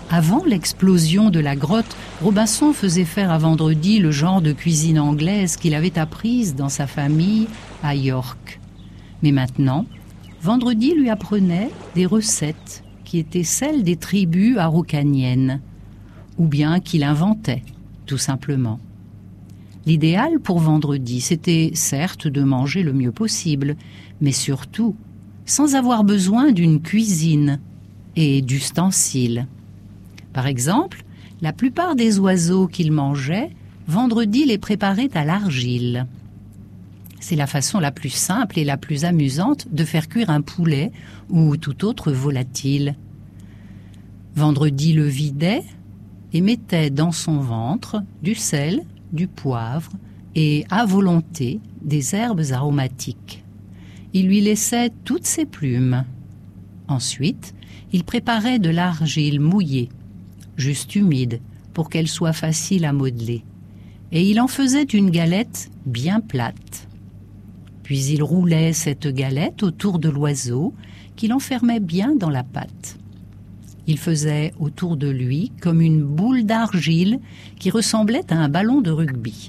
Avant l'explosion de la grotte, Robinson faisait faire à Vendredi le genre de cuisine anglaise qu'il avait apprise dans sa famille à York. Mais maintenant, Vendredi lui apprenait des recettes qui étaient celles des tribus araucaniennes, ou bien qu'il inventait, tout simplement. L'idéal pour Vendredi, c'était certes de manger le mieux possible, mais surtout sans avoir besoin d'une cuisine et d'ustensiles. Par exemple, la plupart des oiseaux qu'il mangeait, Vendredi les préparait à l'argile. C'est la façon la plus simple et la plus amusante de faire cuire un poulet ou tout autre volatile. Vendredi le vidait et mettait dans son ventre du sel, du poivre et, à volonté, des herbes aromatiques. Il lui laissait toutes ses plumes. Ensuite, il préparait de l'argile mouillée, juste humide, pour qu'elle soit facile à modeler. Et il en faisait une galette bien plate. Puis il roulait cette galette autour de l'oiseau qu'il enfermait bien dans la pâte. Il faisait autour de lui comme une boule d'argile qui ressemblait à un ballon de rugby.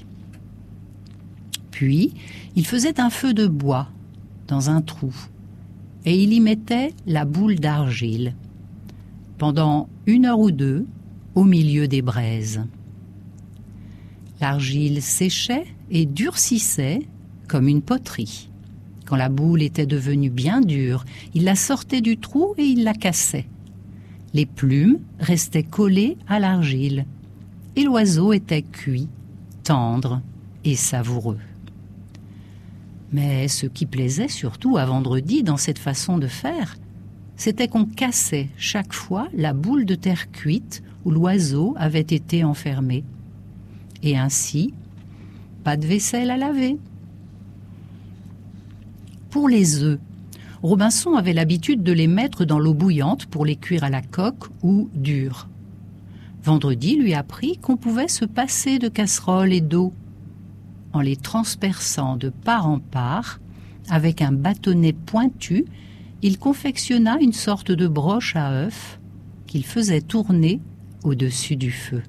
Puis, il faisait un feu de bois dans un trou et il y mettait la boule d'argile. Pendant 1 heure ou 2, au milieu des braises. L'argile séchait et durcissait comme une poterie. Quand la boule était devenue bien dure, il la sortait du trou et il la cassait. Les plumes restaient collées à l'argile et l'oiseau était cuit, tendre et savoureux. Mais ce qui plaisait surtout à Vendredi dans cette façon de faire, c'était qu'on cassait chaque fois la boule de terre cuite où l'oiseau avait été enfermé. Et ainsi, pas de vaisselle à laver. Pour les œufs, Robinson avait l'habitude de les mettre dans l'eau bouillante pour les cuire à la coque ou durs. Vendredi lui apprit qu'on pouvait se passer de casseroles et d'eau en les transperçant de part en part avec un bâtonnet pointu. Il confectionna une sorte de broche à œufs qu'il faisait tourner au-dessus du feu.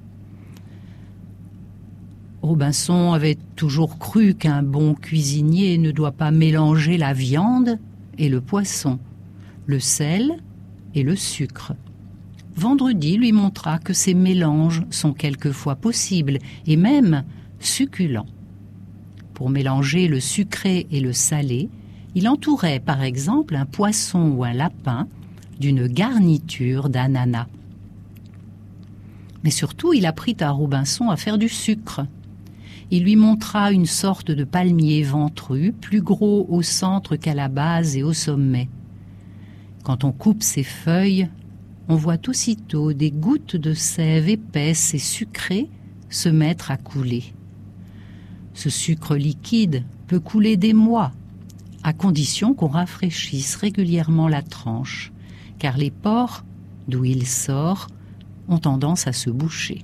Robinson avait toujours cru qu'un bon cuisinier ne doit pas mélanger la viande et le poisson, le sel et le sucre. Vendredi lui montra que ces mélanges sont quelquefois possibles et même succulents. Pour mélanger le sucré et le salé, il entourait par exemple un poisson ou un lapin d'une garniture d'ananas. Mais surtout, il apprit à Robinson à faire du sucre. Il lui montra une sorte de palmier ventru, plus gros au centre qu'à la base et au sommet. Quand on coupe ses feuilles, on voit aussitôt des gouttes de sève épaisse et sucrée se mettre à couler. Ce sucre liquide peut couler des mois, à condition qu'on rafraîchisse régulièrement la tranche, car les pores d'où il sort ont tendance à se boucher.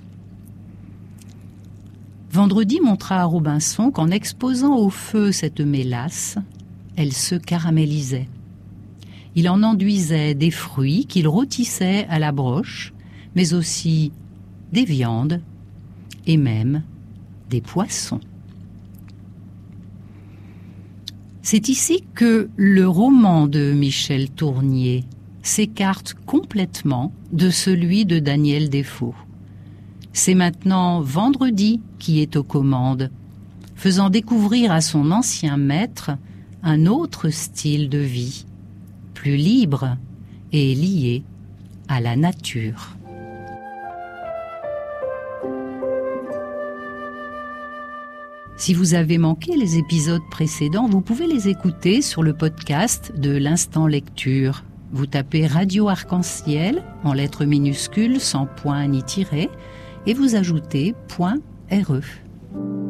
Vendredi montra à Robinson qu'en exposant au feu cette mélasse, elle se caramélisait. Il en enduisait des fruits qu'il rôtissait à la broche, mais aussi des viandes et même des poissons. C'est ici que le roman de Michel Tournier s'écarte complètement de celui de Daniel Defoe. C'est maintenant Vendredi qui est aux commandes, faisant découvrir à son ancien maître un autre style de vie, plus libre et lié à la nature. Si vous avez manqué les épisodes précédents, vous pouvez les écouter sur le podcast de l'Instant Lecture. Vous tapez Radio Arc-en-Ciel en lettres minuscules sans point ni tiret et vous ajoutez .re.